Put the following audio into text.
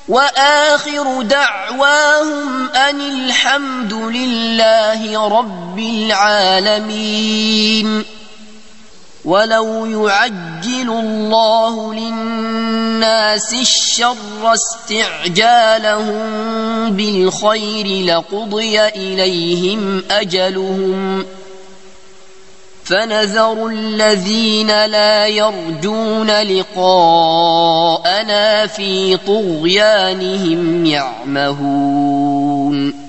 وآخر دعواهم أن الحمد لله رب العالمين. ولو يعجل الله للناس الشر استعجالهم بالخير لقضي إليهم أجلهم فنذر الذين لا يرجون لقاءنا في طغيانهم يعمهون.